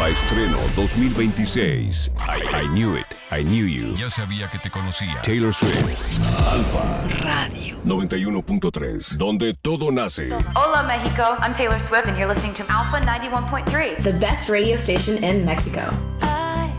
Nueva estreno 2026. I Knew It, I Knew You. Ya sabía que te conocía. Taylor Swift. Alfa Radio 91.3, donde todo nace. Hola, Mexico. I'm Taylor Swift, and you're listening to Alpha 91.3. The best radio station in Mexico.